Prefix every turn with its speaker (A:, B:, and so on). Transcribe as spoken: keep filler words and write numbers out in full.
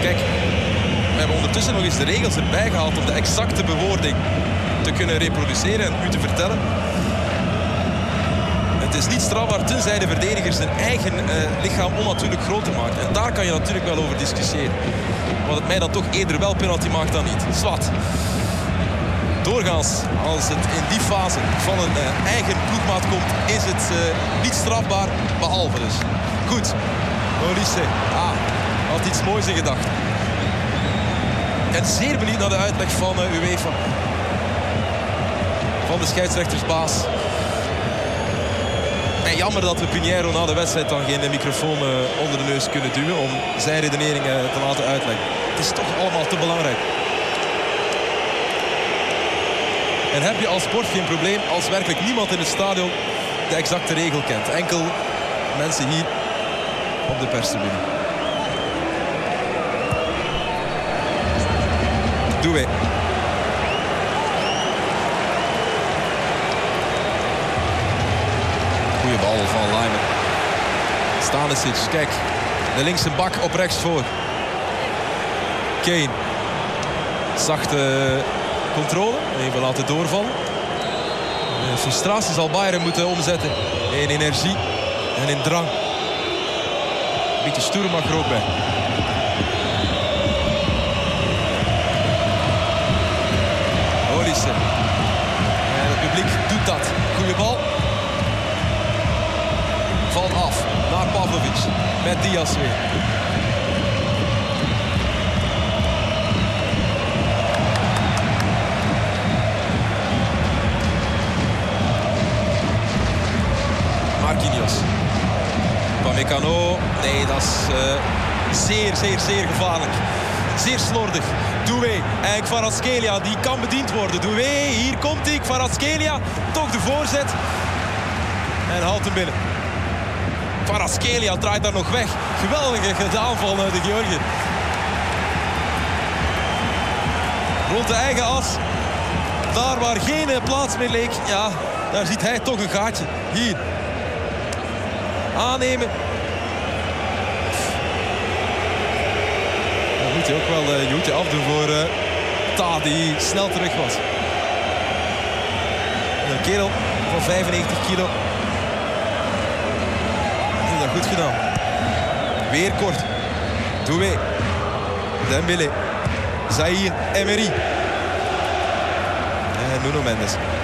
A: Kijk, we hebben ondertussen nog eens de regels erbij gehaald om de exacte bewoording te kunnen reproduceren en u te vertellen. Het is niet strafbaar tenzij de verdediger zijn eigen uh, lichaam onnatuurlijk groter maakt. En daar kan je natuurlijk wel over discussiëren. Wat het mij dan toch eerder wel penalty maakt dan niet. Zwat. Doorgaans, als het in die fase van een uh, eigen ploegmaat komt, is het uh, niet strafbaar, behalve dus. Goed. Olise. Ah, had iets moois in gedachten. En zeer benieuwd naar de uitleg van uh, UEFA. Van de scheidsrechtersbaas. En jammer dat we Pinheiro na de wedstrijd dan geen microfoon uh, onder de neus kunnen duwen om zijn redenering uh, te laten uitleggen. Het is toch allemaal te belangrijk. En heb je als sport geen probleem als werkelijk niemand in het stadion de exacte regel kent. Enkel mensen hier op de perstribune. Doué. Goeie bal van Laimer. Stanisic, kijk. De linkse bak op rechts voor. Kane. Zachte controle. Even laten doorvallen. De frustratie zal Bayern moeten omzetten in energie en in drang. Een beetje stoer mag er ook bij. Olise. En het publiek doet dat. Goeie bal. Valt af naar Pavlovic. Met Diaz weer. Marquinhos. Upamecano. Nee, dat is uh, zeer, zeer, zeer gevaarlijk. Zeer slordig. Doué en Kvaratskhelia, die kan bediend worden. Doué, hier komt hij. Kvaratskhelia, toch de voorzet. En haalt hem binnen. Kvaratskhelia draait daar nog weg. Geweldige gedaan van de Georgiër. Rond de eigen as. Daar waar geen plaats meer leek. Ja, daar ziet hij toch een gaatje. Hier. Aannemen. Dan moet je ook wel een joetje afdoen voor uh, Ta, die snel terug was. Een kerel van vijfennegentig kilo. Goed gedaan. Weer kort. Doué. Dembélé. Zaïre. Emery. En Nuno Mendes.